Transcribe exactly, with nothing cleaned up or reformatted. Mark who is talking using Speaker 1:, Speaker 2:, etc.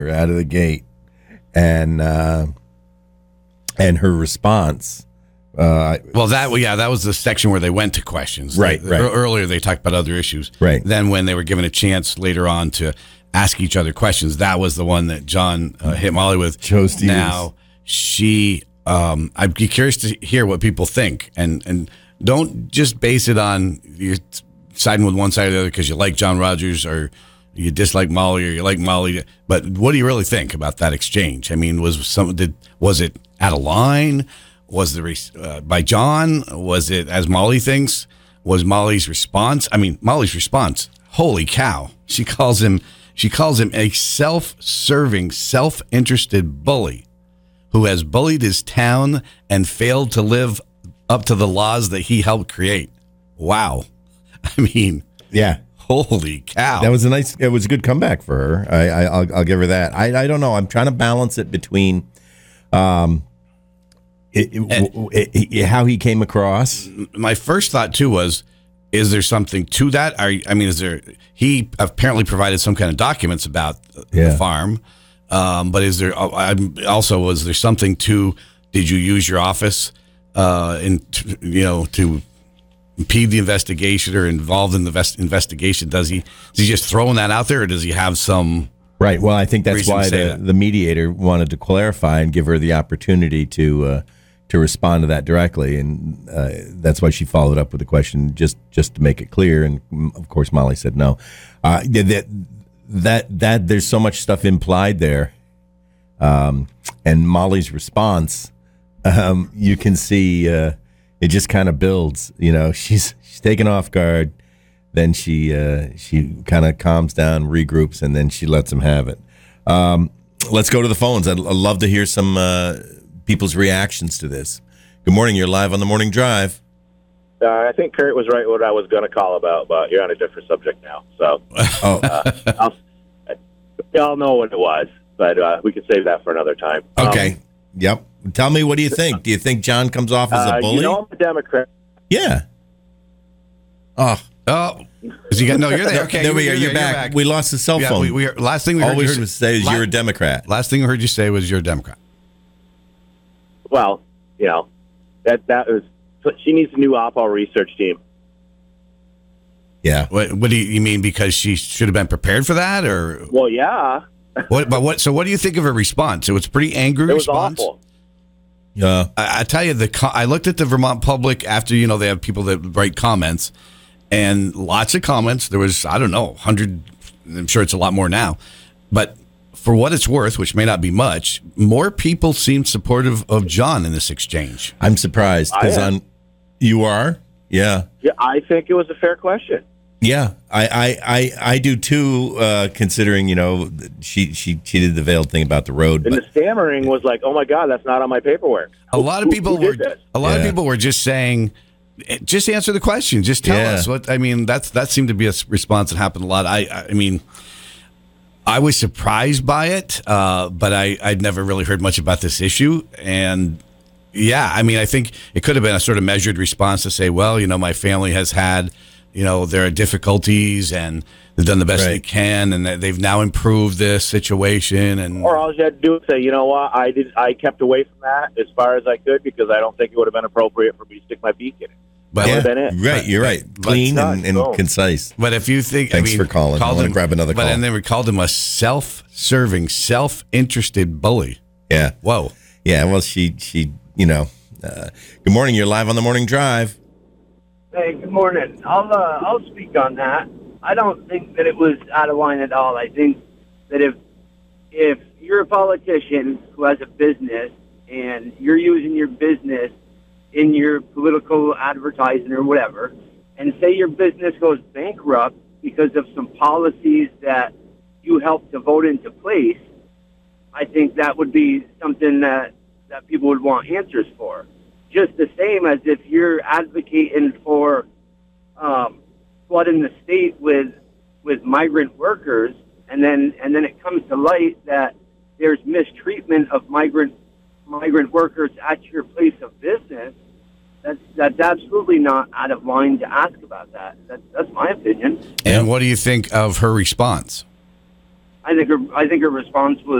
Speaker 1: out of the gate, and uh, and her response. Uh,
Speaker 2: well, that yeah, that was the section where they went to questions.
Speaker 1: Right,
Speaker 2: they,
Speaker 1: right.
Speaker 2: Earlier, they talked about other issues.
Speaker 1: Right.
Speaker 2: Then, when they were given a chance later on to ask each other questions, that was the one that John uh, hit Molly with.
Speaker 1: Chose to
Speaker 2: now
Speaker 1: use.
Speaker 2: she. Um, I'd be curious to hear what people think, and and don't just base it on you're siding with one side or the other because you like John Rogers or you dislike Molly or you like Molly. But what do you really think about that exchange? I mean, was some did was it out of line? Was the uh, by John? Was it as Molly thinks? Was Molly's response? I mean, Molly's response. Holy cow! She calls him. She calls him a self-serving, self-interested bully who has bullied his town and failed to live up to the laws that he helped create. Wow. I mean,
Speaker 1: yeah.
Speaker 2: Holy cow.
Speaker 1: That was a nice, it was a good comeback for her. I, I, I'll, I'll give her that. I, I don't know. I'm trying to balance it between um, it, it, it, it, how he came across.
Speaker 2: My first thought, too, was, is there something to that? Are, I mean, is there, he apparently provided some kind of documents about
Speaker 1: yeah.
Speaker 2: the farm. Um, but is there I'm also was there something to? Did you use your office, uh, in you know to impede the investigation or involved in the vest- investigation? Does he is he just throwing that out there, or does he have some?
Speaker 1: Right. Well, I think that's
Speaker 2: reason
Speaker 1: why
Speaker 2: to say
Speaker 1: the,
Speaker 2: that?
Speaker 1: the mediator wanted to clarify and give her the opportunity to uh, to respond to that directly, and uh, that's why she followed up with the question just just to make it clear. And of course, Molly said no. Uh, that. That that there's so much stuff implied there, um, and Molly's response, um, you can see uh, it just kind of builds. You know, she's she's taken off guard, then she uh, she kind of calms down, regroups, and then she lets him have it. Um, let's go to the phones. I'd, I'd love to hear some uh, people's reactions to this. Good morning. You're live on the Morning Drive.
Speaker 3: Uh, I think Kurt was right what I was going to call about, but you're on a different subject now. So,
Speaker 1: oh.
Speaker 3: uh, I'll, we all know what it was, but uh, we can save that for another time.
Speaker 1: Okay.
Speaker 3: Um,
Speaker 1: yep. Tell me, what do you think? Do you think John comes off as a
Speaker 3: uh,
Speaker 1: bully?
Speaker 3: You know, I'm a Democrat.
Speaker 1: Yeah. Oh.
Speaker 2: Oh. Is he got, no, you're there. Okay.
Speaker 1: There we
Speaker 2: you're,
Speaker 1: are.
Speaker 2: you're
Speaker 1: You're
Speaker 2: there,
Speaker 1: back.
Speaker 2: You're
Speaker 1: We lost the cell
Speaker 2: yeah,
Speaker 1: phone.
Speaker 2: we, we, last thing we
Speaker 1: All
Speaker 2: heard
Speaker 1: we
Speaker 2: you
Speaker 1: heard was say is
Speaker 2: la-
Speaker 1: you're a Democrat.
Speaker 2: Last thing we heard you say was you're a Democrat.
Speaker 3: Well, you know, that that was she needs a new Oppo research team.
Speaker 1: Yeah.
Speaker 2: What, what do you, you mean? Because she should have been prepared for that, or
Speaker 3: Well, yeah,
Speaker 2: what? But what? So, what do you think of her response? It was pretty angry
Speaker 3: it was
Speaker 2: response.
Speaker 3: awful.
Speaker 1: Yeah.
Speaker 2: I, I tell you, the co- I looked at the Vermont Public after, you know, they have people that write comments, and lots of comments. There was, I don't know, one hundred. I'm sure it's a lot more now, but for what it's worth, which may not be much, more people seemed supportive of John in this exchange.
Speaker 1: I'm surprised because
Speaker 3: I am.
Speaker 1: on you are. Yeah.
Speaker 3: Yeah, I think it was a fair question.
Speaker 1: Yeah, I, I, I, I do too. Uh, considering you know she, she she did the veiled thing about the road,
Speaker 3: And
Speaker 1: but
Speaker 3: the stammering was like, "Oh my God, that's not on my paperwork."
Speaker 2: A lot of
Speaker 3: Who-
Speaker 2: people
Speaker 3: who
Speaker 2: were
Speaker 3: did this?
Speaker 2: a lot of
Speaker 1: Yeah.
Speaker 2: people were just saying, just answer the question, just tell
Speaker 1: Yeah.
Speaker 2: us what. I mean, that's that seemed to be a s- response that happened a lot. I I mean, I was surprised by it, uh, but I I'd never really heard much about this issue, and yeah, I mean, I think it could have been a sort of measured response to say, well, you know, my family has had, you know, there are difficulties and they've done the best
Speaker 1: Right.
Speaker 2: they can, and that they've now improved this situation, and
Speaker 3: Or all you had to do is say, "You know what? I did. I kept away from that as far as I could because I don't think it would have been appropriate for me to stick my beak in it."
Speaker 2: but
Speaker 1: yeah,
Speaker 3: would've been it.
Speaker 1: right, you're right.
Speaker 2: But-
Speaker 1: Clean
Speaker 3: but-
Speaker 1: and, and
Speaker 3: no.
Speaker 1: concise.
Speaker 2: But if you think,
Speaker 1: Thanks
Speaker 2: I mean,
Speaker 1: for calling.
Speaker 2: called
Speaker 1: I'm gonna
Speaker 2: him-
Speaker 1: grab another
Speaker 2: but
Speaker 1: call.
Speaker 2: and then we called him a self-serving, self-interested bully.
Speaker 1: Yeah,
Speaker 2: Whoa!
Speaker 1: yeah. Well, she she you know. Uh, good morning. You're live on the Morning Drive.
Speaker 4: Hey, good morning. I'll uh, I'll speak on that. I don't think that it was out of line at all. I think that if if you're a politician who has a business and you're using your business in your political advertising or whatever, and say your business goes bankrupt because of some policies that you helped to vote into place, I think that would be something that, that people would want answers for. Just the same as if you're advocating for um, flooding the state with with migrant workers, and then and then it comes to light that there's mistreatment of migrant migrant workers at your place of business. That's that's absolutely not out of line to ask about that. That's that's my opinion.
Speaker 2: And what do you think of her response?
Speaker 4: I think her I think her response was